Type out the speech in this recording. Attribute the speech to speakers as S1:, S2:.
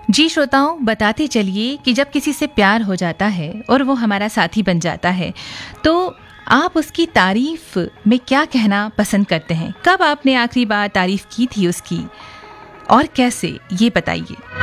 S1: जी श्रोताओं, बताते चलिए कि जब किसी से प्यार हो जाता है और वो हमारा साथी बन जाता है, तो आप उसकी तारीफ में क्या कहना पसंद करते हैं? कब आपने आखिरी बार तारीफ की थी उसकी और कैसे, ये बताइए।